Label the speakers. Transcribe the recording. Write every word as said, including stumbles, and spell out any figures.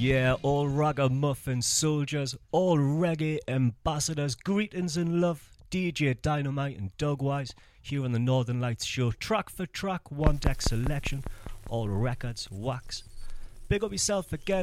Speaker 1: Yeah, all ragamuffin soldiers, all reggae ambassadors, greetings and love. D J Dynamite and Doug Wise here on the Northern Lights Show. Track for track, one deck selection, all records, wax. Big up yourself again.